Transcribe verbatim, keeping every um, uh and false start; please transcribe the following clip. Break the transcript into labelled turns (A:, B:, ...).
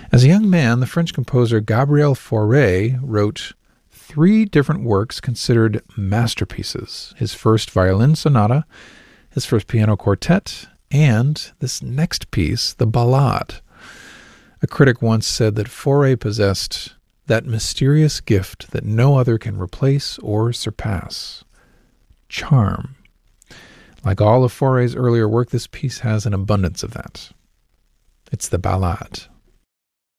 A: As a young man, the French composer Gabriel Fauré wrote three different works considered masterpieces: his first violin sonata, his first piano quartet, and this next piece, the Ballade. A critic once said that Fauré possessed that mysterious gift that no other can replace or surpass: charm. Like all of Fauré's earlier work, this piece has an abundance of that. It's the Ballade.